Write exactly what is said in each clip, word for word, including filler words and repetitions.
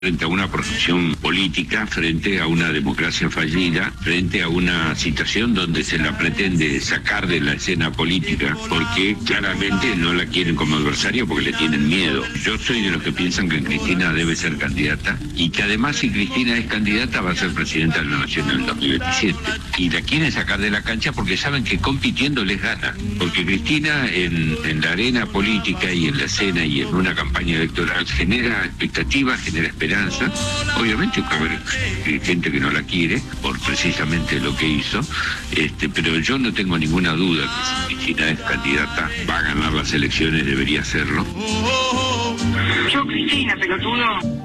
frente a una corrupción política, frente a una democracia fallida, frente a una situación donde se la pretende sacar de la escena política, porque claramente no la quieren como adversario porque le tienen miedo. Yo soy de los que piensan que Cristina debe ser candidata y que además si Cristina es candidata va a ser presidenta de la Nación en el dos mil veintisiete. Y la quieren sacar de la cancha porque saben que compitiendo les gana. Porque Cristina en, en la arena política y en la escena y en una campaña electoral genera expectativas, genera esperanza. Obviamente va a haber gente que no la quiere por precisamente lo que hizo, este, pero yo no tengo ninguna duda que si Cristina es candidata va a ganar las elecciones, debería hacerlo. Yo Cristina, pelotudo.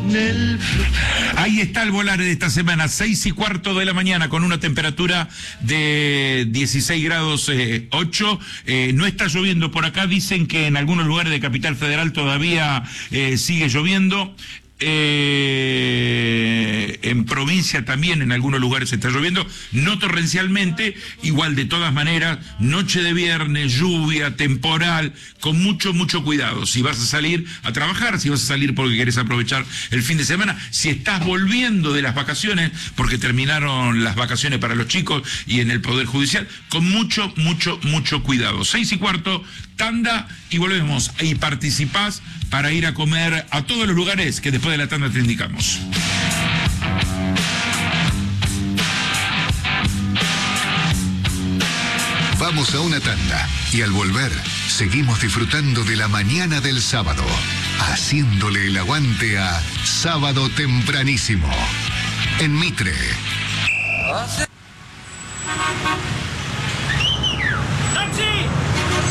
Ahí está el volar de esta semana, seis y cuarto de la mañana, con una temperatura de dieciséis grados eh, ocho. Eh, no está lloviendo por acá, dicen que en algunos lugares de Capital Federal todavía eh, sigue lloviendo. Eh, en provincia también en algunos lugares está lloviendo, no torrencialmente, igual de todas maneras, noche de viernes, lluvia, temporal, con mucho, mucho cuidado. Si vas a salir a trabajar, si vas a salir porque querés aprovechar el fin de semana, si estás volviendo de las vacaciones, porque terminaron las vacaciones para los chicos y en el Poder Judicial, con mucho, mucho, mucho cuidado. Seis y cuarto, tanda y volvemos. Y participás para ir a comer a todos los lugares que después de la tanda te indicamos. Vamos a una tanda y al volver seguimos disfrutando de la mañana del sábado, haciéndole el aguante a Sábado Tempranísimo en Mitre.